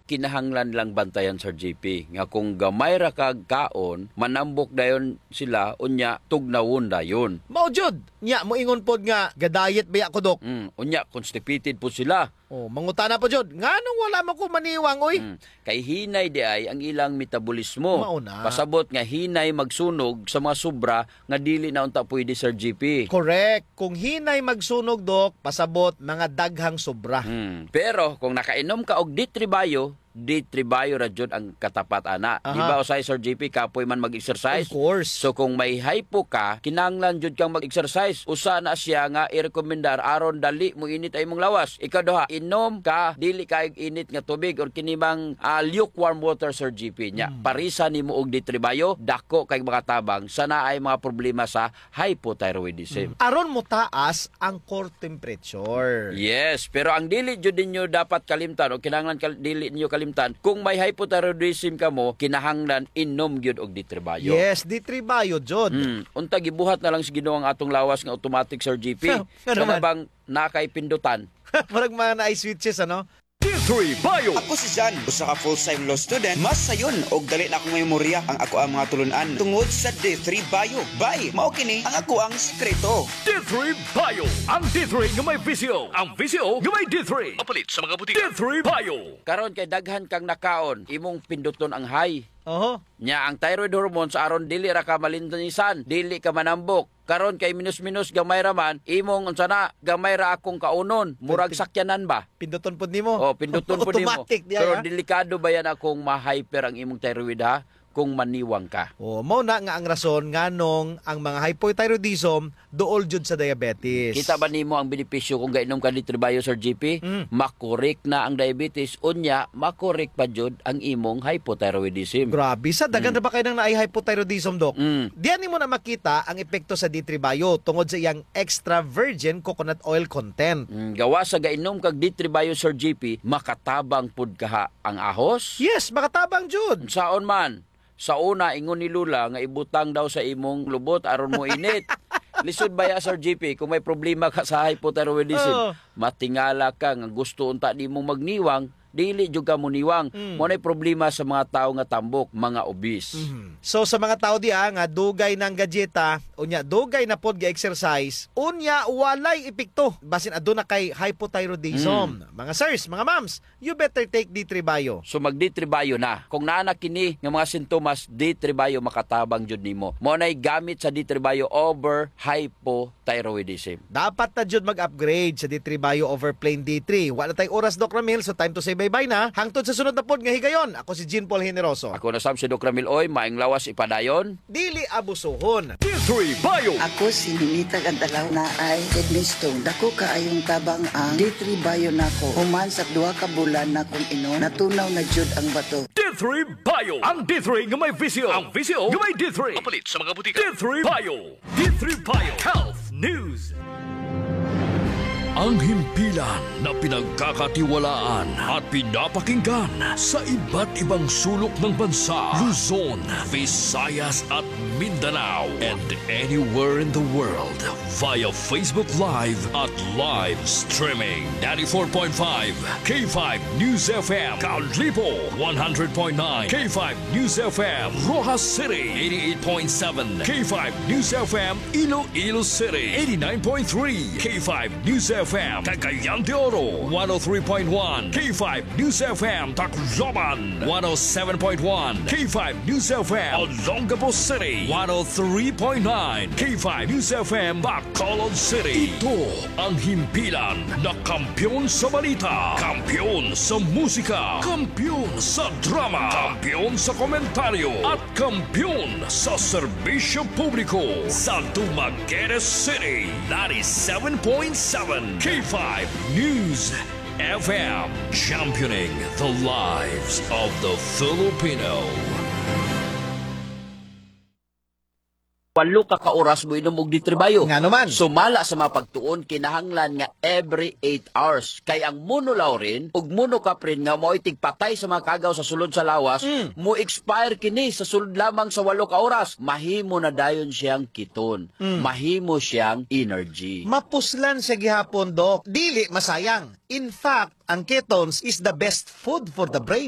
kinahanglan lang bantayan Sir JP nga kung gamay ra kag kaon manambok dayon sila unya tugnawon dayon. Mao jud nya moingon pod nga gadayet baya ko dok. Unya constipated po sila. Oh, mangutana po jud nganong wala man ko maniwang oy. Kay hinay di ay ang ilang metabolismo. Mauna. Pasabot nga hinay magsunog sa mga sobra nga dili na unta pwede Sir JP. Correct. Kung hinay magsunog dok, pasabot mga daghang sobra. Pero kung nakainom ka og D3 Bio ra jud ang katapat ana. Di ba usay Sir JP kapoy man mag-exercise? Of course. So kung may hypo ka, kinahanglan jud kang mag-exercise. Usa na siya nga i-rekomendar aron dali mo init ay mong lawas. Ikaw duha, inom ka dili kay init nga tubig or kinibang lukewarm water Sir JP nya. Parisa nimo og D3 Bio, dako kay mga tabang sana ay mga problema sa hypothyroidism. Aron mo taas ang core temperature. Yes, pero ang dili jud ninyo dapat kalimtan o kinahanglan dili ninyo kalimtan kung may hypothyroidism ka mo, kinahanglan inom gyud og D3 Bio. Yes, D3 Bio jud. Unta gibuhat na lang sa Ginoo ang atong lawas nga automatic Sir JP. Kana bang nakay pindutan? Marag mga na-switches ano? D3 Bio. Ako si John, usa ka full-time law student. Mas sayon og dali na akong memorya ang ako ang mga tulunan tungod sa D3 Bio. Bye, mao kini ang ako ang sekreto. D3 Bio. Ang D3 nga may VCO. Ang VCO nga may D3. Mapalit sa mga butika. D3 Bio. Karon kay daghan kang nakaon, imong pinduton ang high. Oho. Nya ang thyroid hormones aron dili ra ka malintanisan, dili ka manambok. Karon kay minus-minus gamay ra man, imong unsa na gamay ra akong kaunon, murag sakyanan ba? Pinduton pod nimo. Oh, pinduton po nimo. Automatic diya. Pero delikado ba yan akong ma-hyper ang imong thyroid ha? Kung maniwang ka. Oh, mao na nga ang rason nganong ang mga hypothyroidism duol jud sa diabetes. Kita ba nimo ang benepisyo kung gainom ka D3 Bio Sir JP? Makorek na ang diabetes unya, makorek pa jud ang imong hypothyroidism. Grabe, sa dagan ra ba kay nang naay hypothyroidism dok? Diyan nimo na makita ang epekto sa D3 Bio tungod sa iyang extra virgin coconut oil content. Gawa sa gainom kag D3 Bio Sir JP, makatabang pud kaha ang ahos. Yes, makatabang jud. Saon man? Sa una, ingon ni Lula nga ibutang daw sa imong lubot aron mo init. Lisod ba ya Sir JP kung may problema ka sa hypothyroidism? Matingala ka nga gusto unta nimo magniwang, dili jud ka mo niwang. Mo nay problema sa mga tawo nga tambok, mga obese. So sa mga tao diha nga dugay ng gadgeta, unya dugay na pod ga-exercise, unya walay epekto basin aduna kay hypothyroidism. Mga sirs, mga mams, you better take D3 Bio. So mag D3 Bio na. Kung naa kini nga mga sintomas, D3 Bio makatabang jud nimo. Mo nay gamit sa D3 Bio over hypothyroidism. Dapat na jud mag-upgrade sa D3 Bio over plain D3. Wala tay oras Doc Ramil, so time to say bye-bye na. Hangtod sa sunod na pod nga higayon. Ako si Jean Paul Generoso. Ako na Sam si Doc Ramil Oy, maing lawas ipadayon. Dili abusohon. D3 Bio. Ako si Ninita Gandalaw na ay kidney stone. Dako kaayong tabang ang D3 Bio nako. Human sa 2 ka bulan na kong inom, natunaw na jud ang bato. D3 Bio. Ang D3 nga may VCO. Ang VCO nga may D3. Mapalit sa mga butika. D3 Bio. D3 Bio. Health News. Ang himpilan na pinagkakatiwalaan at pinapakinggan sa iba't ibang sulok ng bansa, Luzon, Visayas at Mindanao, and anywhere in the world via Facebook Live at live streaming. 94.5 K5 News FM, Kalipo, 100.9 K5 News FM, Rojas City, 88.7 K5 News FM, Iloilo City, 89.3 K5 News FM, Cagayan de Oro, 103.1 K5 News FM, Tacloban, 107.1 K5 News FM, Olongapo City, 103.9 K5 News FM, Bacolod City. Ito ang himpilan na kampiyon sa balita, kampiyon sa musika, kampiyon sa drama, kampiyon sa komentaryo, at kampiyon sa serbisyo publiko sa Dumaguete City, 97.7 K5 News FM, championing the lives of the Filipino. 8 ka oras mo inom og D3 Bio. Nga naman. Sumala sa mga pagtuon, kinahanglan nga every 8 hours. Kay ang monolaurin ug monocaprin nga mo'y tigpatay sa mga kagaw sa sulod sa lawas, mo expire kini sa sulod lamang sa 8 ka oras. Mahimo na dayon siyang kiton. Mahimo siyang energy. Mapuslan siya gihapon, Dok. Dili masayang. In fact, ang ketones is the best food for the brain.